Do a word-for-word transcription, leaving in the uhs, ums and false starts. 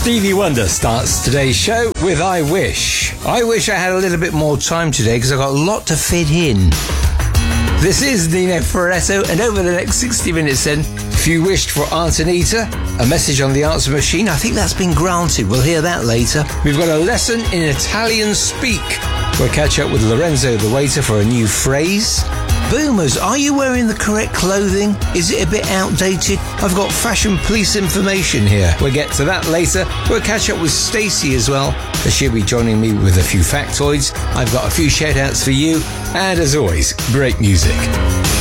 Stevie Wonder starts today's show with I Wish. I wish I had a little bit more time today because I've got a lot to fit in. This is Nino Ferretto, and over the next sixty minutes then, if you wished for Aunt Anita, a message on the answer machine, I think that's been granted. We'll hear that later. We've got a lesson in Italian speak. We'll catch up with Lorenzo the waiter for a new phrase. Boomers, are you wearing the correct clothing? Is it a bit outdated? I've got fashion police information here. We'll get to that later. We'll catch up with Stacey as well, as she'll be joining me with a few factoids. I've got a few shout-outs for you, and as always, great music.